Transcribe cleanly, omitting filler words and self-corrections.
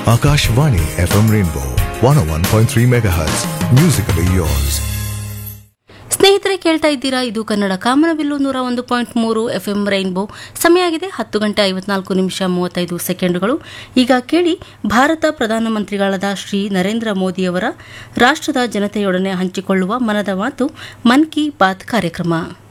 Akashvani FM Rainbow 101.3 MHz. Musically yours. ಸ್ನೇಹಿತರೆ, ಕೇಳ್ತಾ ಇದ್ದೀರಾ, ಇದು ಕನ್ನಡ ಕಾಮನಬಿಲ್ಲು 101.3 FM ರೈನ್ಬೋ. ಸಮಯ ಆಗಿದೆ 10:54 ಈಗ ಕೇಳಿ ಭಾರತ ಪ್ರಧಾನಮಂತ್ರಿಗಳಾದ ಶ್ರೀ ನರೇಂದ್ರ ಮೋದಿಯವರ ರಾಷ್ಟ್ರದ ಜನತೆಯೊಡನೆ ಹಂಚಿಕೊಳ್ಳುವ ಮನದ ಮಾತು ಮನ್ ಕಿ ಬಾತ್ ಕಾರ್ಯಕ್ರಮ.